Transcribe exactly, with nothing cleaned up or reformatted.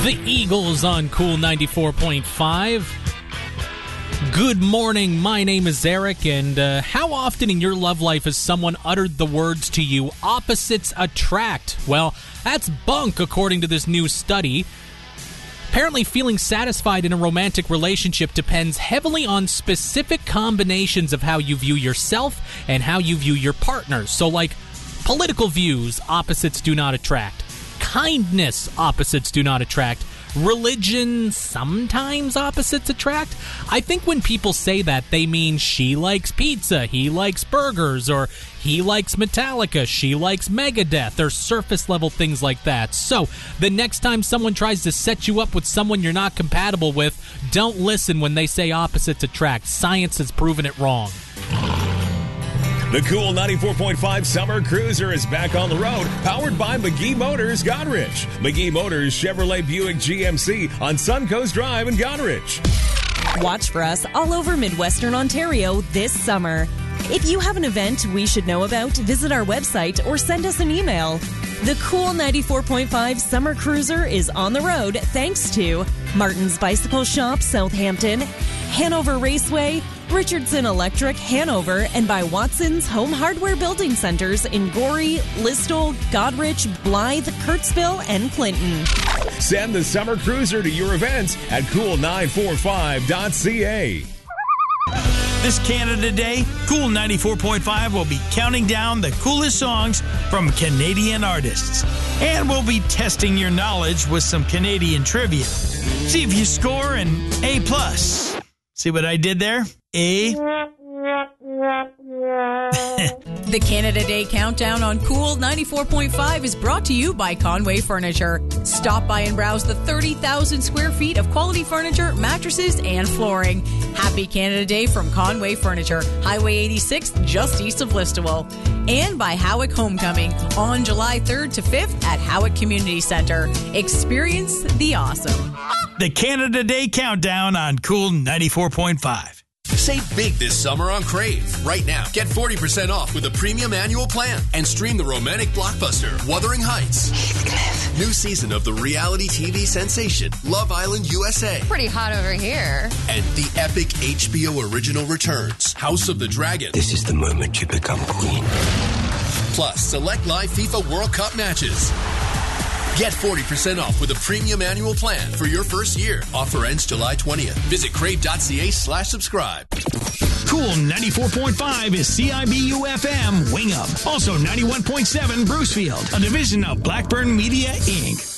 The Eagles on Cool ninety-four point five. Good morning, my name is Eric, and uh, how often in your love life has someone uttered the words to you, opposites attract? Well, that's bunk, according to this new study. Apparently, feeling satisfied in a romantic relationship depends heavily on specific combinations of how you view yourself and how you view your partner. So, like, political views, opposites do not attract. Kindness, opposites do not attract. Religion, sometimes opposites attract. I think when people say that, they mean she likes pizza, he likes burgers, or he likes Metallica, she likes Megadeth, or surface level things like that. So, the next time someone tries to set you up with someone you're not compatible with, don't listen when they say opposites attract. Science has proven it wrong. The Cool ninety-four point five Summer Cruiser is back on the road, powered by McGee Motors, Goderich. McGee Motors Chevrolet Buick G M C on Suncoast Drive in Goderich. Watch for us all over Midwestern Ontario this summer. If you have an event we should know about, visit our website or send us an email. The Cool ninety-four point five Summer Cruiser is on the road thanks to Martin's Bicycle Shop, Southampton, Hanover Raceway, Richardson Electric, Hanover, and by Watson's Home Hardware Building Centers in Gorey, Listowel, Goderich, Blythe, Kirksville, and Clinton. Send the Summer Cruiser to your events at cool nine four five dot c a. This Canada Day, Cool ninety-four point five will be counting down the coolest songs from Canadian artists. And we'll be testing your knowledge with some Canadian trivia. See if you score an A plus. See what I did there? A. The Canada Day Countdown on Cool ninety-four point five is brought to you by Conway Furniture. Stop by and browse the thirty thousand square feet of quality furniture, mattresses, and flooring. Happy Canada Day from Conway Furniture, Highway eighty-six, just east of Listowel. And by Howick Homecoming on July third to fifth at Howick Community Center. Experience the awesome. The Canada Day Countdown on Cool ninety-four point five. Save big this summer on Crave. Right now, get forty percent off with a premium annual plan and stream the romantic blockbuster Wuthering Heights. Heathcliff. New season of the reality T V sensation Love Island U S A. Pretty hot over here. And the epic H B O original returns House of the Dragon. This is the moment you become queen. Plus, select live FIFA World Cup matches. Get forty percent off with a premium annual plan for your first year. Offer ends July twentieth. Visit crave.ca slash subscribe. Cool ninety-four point five is C I B U F M Wingham. Also ninety-one point seven Brucefield, a division of Blackburn Media, Incorporated.